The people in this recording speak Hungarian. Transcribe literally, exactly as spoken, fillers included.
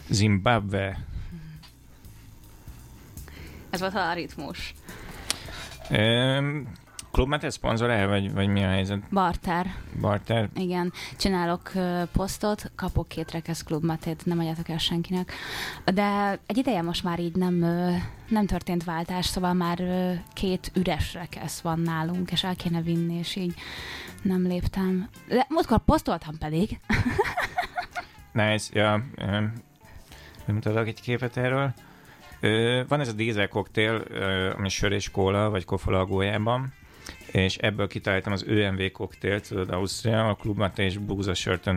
Zimbabwe. Ez volt a ritmus. Um, Club Mate szponzor-e, vagy, vagy mi a helyzet? Barter. Barter? Igen. Csinálok uh, posztot, kapok két rekesz Club Matét, nem adjátok el senkinek. De egy ideje most már így nem, uh, nem történt váltás, szóval már uh, két üres rekesz van nálunk, és el kéne vinni, és így nem léptem. De múltkor posztoltam pedig. Nice, ja. Um, mutatok egy képet erről. Ö, van ez a dízel koktél, ö, ami sör és kóla, vagy kofola a gólyában, és ebből kitaláltam az ö em vé koktélt, tudod, Ausztria, a Club Mate és búza sörtön